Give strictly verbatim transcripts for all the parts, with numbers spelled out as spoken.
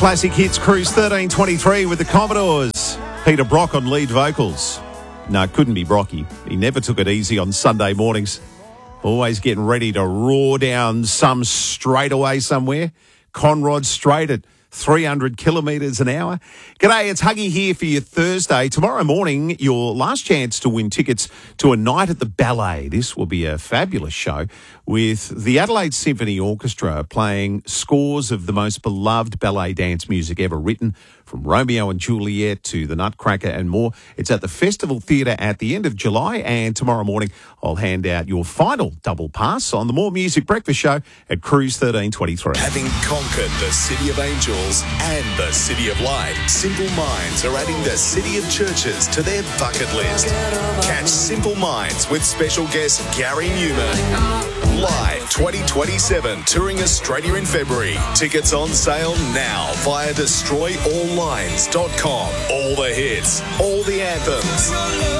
Classic Hits Cruise thirteen twenty-three with the Commodores. Peter Brock on lead vocals. No, it couldn't be Brocky. He never took it easy on Sunday mornings. Always getting ready to roar down some straightaway somewhere. Conrod straight at three hundred kilometres an hour. G'day, it's Huggy here for your Thursday. Tomorrow morning, your last chance to win tickets to a night at the Ballet. This will be a fabulous show with the Adelaide Symphony Orchestra playing scores of the most beloved ballet dance music ever written, from Romeo and Juliet to The Nutcracker and more. It's at the Festival Theatre at the end of July, and tomorrow morning I'll hand out your final double pass on the More Music Breakfast Show at Cruise thirteen twenty-three. Having conquered the City of Angels and the City of Light, Simple Minds are adding the City of Churches to their bucket list. Catch Simple Minds with special guest Gary Newman. Live twenty twenty-seven, touring Australia in February. Tickets on sale now via destroy all lines dot com. All the hits, all the anthems.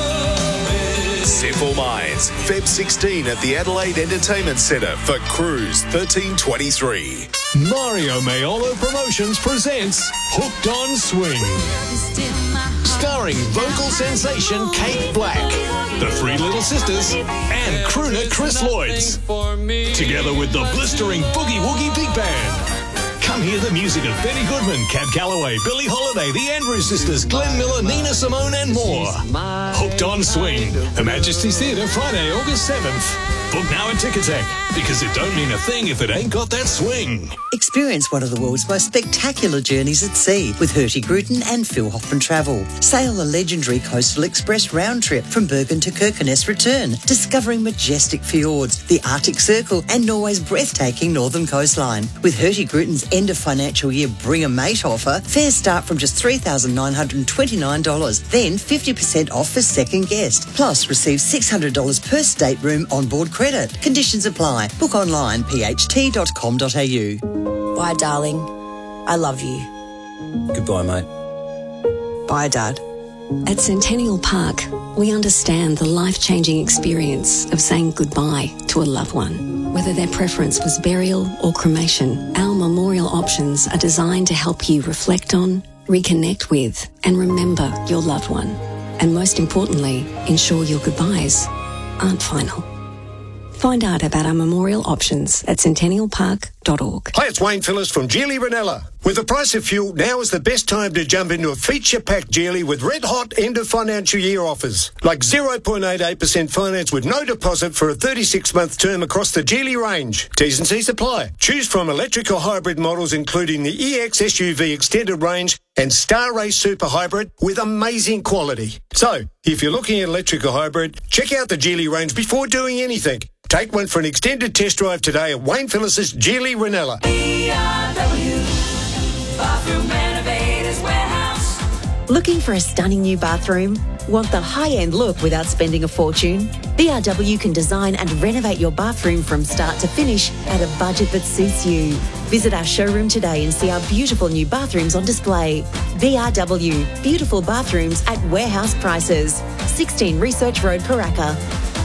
Simple Minds, February sixteenth at the Adelaide Entertainment Centre for Cruise thirteen twenty-three. Mario Maiolo Promotions presents Hooked on Swing. Starring vocal sensation Kate Black, the Three Little Sisters, and crooner Chris Lloyds. Together with the blistering Boogie Woogie Big Band. Come hear the music of Benny Goodman, Cab Calloway, Billie Holiday, the Andrews Sisters, Glenn Miller, Nina Simone and more. Hooked on Swing. Her Majesty's Theatre, Friday, August seventh. Book now at Ticketek, because it don't mean a thing if it ain't got that swing. Experience one of the world's most spectacular journeys at sea with Hurtigruten and Phil Hoffman Travel. Sail the legendary Coastal Express round trip from Bergen to Kirkenes return, discovering majestic fjords, the Arctic Circle and Norway's breathtaking northern coastline. With Hurtigruten's end of financial year Bring a Mate offer, fares start from just three thousand nine hundred twenty-nine dollars, then fifty percent off for second guest. Plus, receive six hundred dollars per stateroom onboard credit. Conditions apply. Book online, p h t dot com dot a u. Bye, darling. I love you. Goodbye, mate. Bye, Dad. At Centennial Park, we understand the life-changing experience of saying goodbye to a loved one. Whether their preference was burial or cremation, our memorial options are designed to help you reflect on, reconnect with, and remember your loved one. And most importantly, ensure your goodbyes aren't final. Find out about our memorial options at centennial park dot org. Hi, it's Wayne Phillips from Geely Ranella. With the price of fuel, now is the best time to jump into a feature-packed Geely with red-hot end-of-financial year offers. Like zero point eight eight percent finance with no deposit for a thirty-six month term across the Geely range. T's and C's apply. Choose from electric or hybrid models including the E X S U V Extended Range and Star Race Super Hybrid with amazing quality. So, if you're looking at electric or hybrid, check out the Geely range before doing anything. Take one for an extended test drive today at Wayne Phillips' Geely Ranella. B R W, Bathroom Renovators Warehouse. Looking for a stunning new bathroom? Want the high-end look without spending a fortune? B R W can design and renovate your bathroom from start to finish at a budget that suits you. Visit our showroom today and see our beautiful new bathrooms on display. B R W, beautiful bathrooms at warehouse prices. sixteen Research Road, Paraka.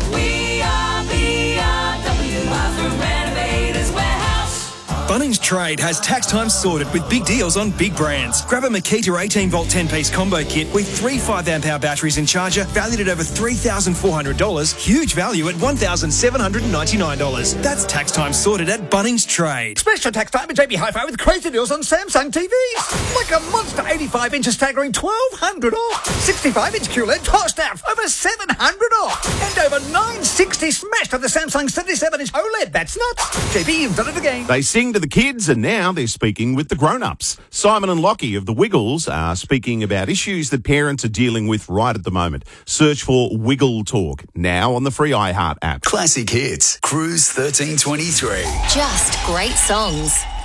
We are B R W, Bathroom Renovators Warehouse. Bunnings Trade has tax time sorted with big deals on big brands. Grab a Makita eighteen volt ten piece combo kit with three five amp hour batteries and charger valued at over three thousand four hundred dollars. Huge value at one thousand seven hundred ninety-nine dollars. That's tax time sorted at Bunnings Trade. Special tax time at J B Hi-Fi with crazy deals on Samsung T Vs. Like a monster eighty-five inch staggering twelve hundred dollars off. sixty-five inch Q L E D tossed out over seven hundred dollars off. And over nine hundred sixty dollars smashed on the Samsung seventy-seven inch OLED. That's nuts. J B, you've done it again. They sing to the kids and now they're speaking with the grown-ups. Simon and Lockie of the Wiggles are speaking about issues that parents are dealing with right at the moment. Search for Wiggle Talk now on the free iHeart app. Classic Hits, Cruise thirteen twenty-three. Just great songs.